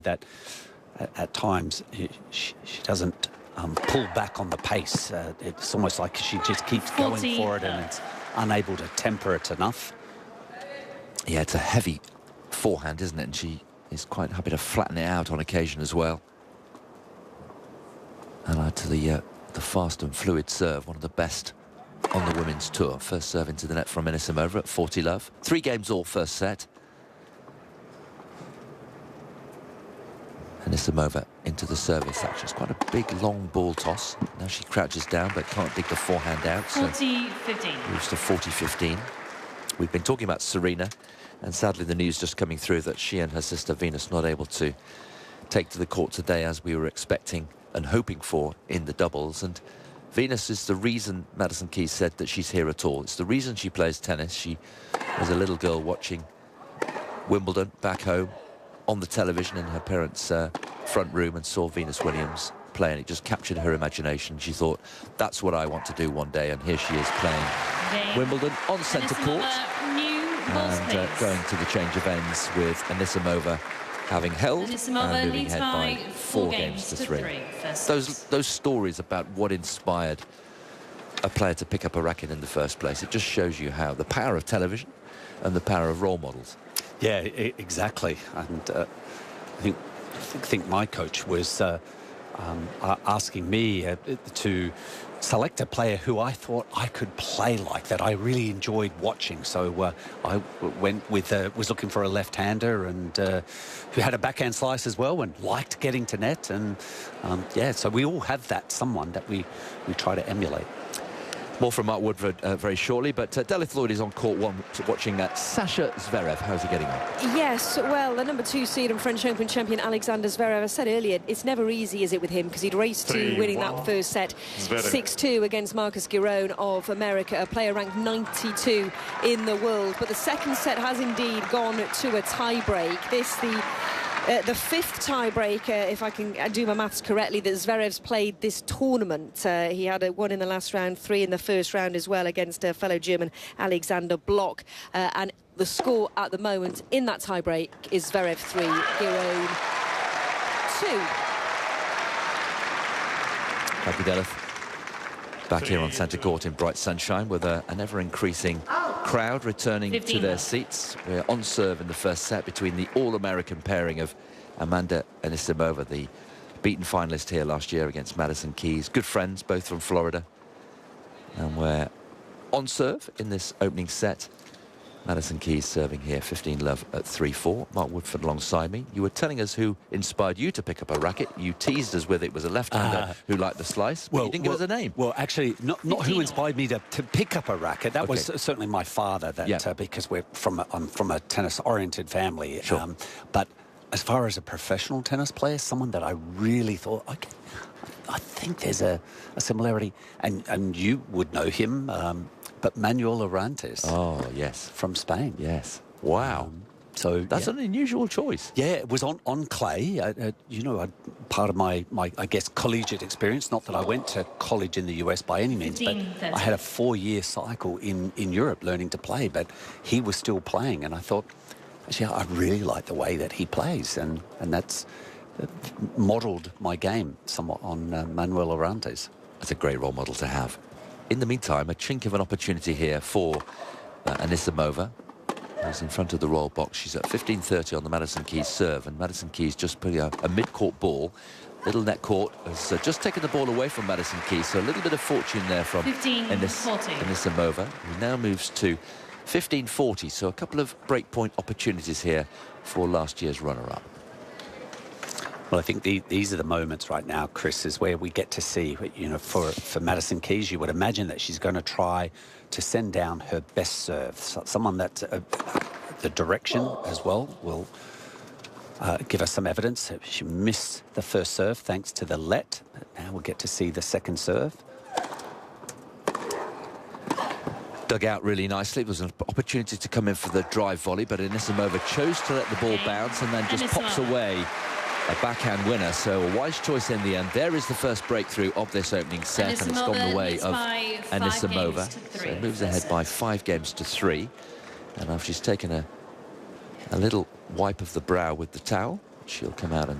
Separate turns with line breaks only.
that at times she doesn't pull back on the pace. It's almost like she just keeps going for it and it's unable to temper it enough.
Yeah, it's a heavy forehand, isn't it? And she is quite happy to flatten it out on occasion as well. And add to the fast and fluid serve, one of the best on the women's tour. First serve into the net from Anisimova at 40 love. 3 games all first set. Anisimova into the service action. It's quite a big long ball toss. Now she crouches down but can't dig the forehand out.
40-15.
Moves to 40-15. We've been talking about Serena, and sadly the news just coming through that she and her sister Venus not able to take to the court today as we were expecting and hoping for in the doubles. And Venus is the reason Madison Keys said that she's here at all. It's the reason she plays tennis. She was a little girl watching Wimbledon back home on the television in her parents' front room and saw Venus Williams play, and it just captured her imagination. She thought, that's what I want to do one day, and here she is playing Wimbledon on centre court and going to the change of ends with Anisimova having held and moving ahead by 4 games to 3. Those stories about what inspired a player to pick up a racket in the first place, it just shows you how the power of television and the power of role models.
Yeah, exactly. And I think my coach was asking me to select a player who I thought I could play like, that I really enjoyed watching. So I went with was looking for a left-hander and who had a backhand slice as well and liked getting to net. And yeah, so we all have that someone that we try to emulate.
More from Mark Woodford very shortly, but Delith Lloyd is on court 1 watching Sasha Zverev. How's he getting on?
Yes, well, the number 2 seed and French Open champion Alexander Zverev, I said earlier, it's never easy, is it, with him, because he'd raced to winning that first set 6-2 against Marcus Giron of America, a player ranked 92 in the world. But the second set has indeed gone to a tie-break. The 5th tiebreaker, if I can do my maths correctly, that Zverev's played this tournament. He had a 1 in the last round, 3 in the first round as well against fellow German Alexander Bloch. And the score at the moment in that tiebreak is Zverev 3, Giron 2.
Thank you, Delith. Back here on centre court in bright sunshine with an ever-increasing crowd returning to their seats. We're on serve in the first set between the all-American pairing of Amanda Anisimova, the beaten finalist here last year against Madison Keys. Good friends, both from Florida. And we're on serve in this opening set. Madison Keys serving here, 15 love at 3-4. Mark Woodford alongside me. You were telling us who inspired you to pick up a racket. You teased us with it was a left-hander who liked the slice, but you didn't give us a name.
Well, actually, not who inspired me to pick up a racket. That was certainly my father, because I'm from a tennis-oriented family.
Sure.
But as far as a professional tennis player, someone that I really thought, I think there's a similarity, and you would know him, but Manuel Orantes.
Oh, yes.
From Spain.
Yes. Wow.
So
that's an unusual choice.
Yeah, it was on clay. You know, part of my I guess collegiate experience. Not that I went to college in the US by any means, but I had a 4-year cycle in Europe learning to play. But he was still playing, and I thought, actually, I really like the way that he plays, and that's modelled my game somewhat on Manuel Orantes.
That's a great role model to have. In the meantime, a chink of an opportunity here for Anisimova, who's in front of the royal box. She's at 15-30 on the Madison Keys serve, and Madison Keys just putting a mid-court ball. Little net court has just taken the ball away from Madison Keys, so a little bit of fortune there from Anisimova, who now moves to 15-40, so a couple of breakpoint opportunities here for last year's runner-up.
Well, I think these are the moments right now, Chris, is where we get to see, you know, for Madison Keys, you would imagine that she's going to try to send down her best serve. So someone that the direction as well will give us some evidence. She missed the first serve thanks to the let. But now we'll get to see the second serve.
Dug out really nicely. It was an opportunity to come in for the drive volley, but Anisimova chose to let the ball bounce and then just pops away a backhand winner, so a wise choice in the end. There is the first breakthrough of this opening set, and it's gone the way of Anisimova. So it moves ahead by 5 games to 3. And after she's taken a little wipe of the brow with the towel, she'll come out and